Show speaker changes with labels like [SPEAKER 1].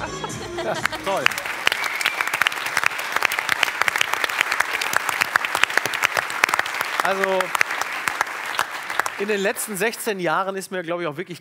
[SPEAKER 1] Ja, toll. Also in den letzten 16 Jahren ist mir, glaube ich, auch wirklich